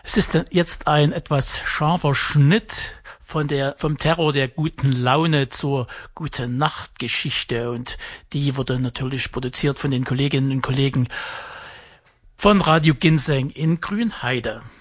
Es ist jetzt ein etwas scharfer Schnitt vom Terror der guten Laune zur Gute-Nacht-Geschichte, und die wurde natürlich produziert von den Kolleginnen und Kollegen von Radio Ginseng in Grünheide.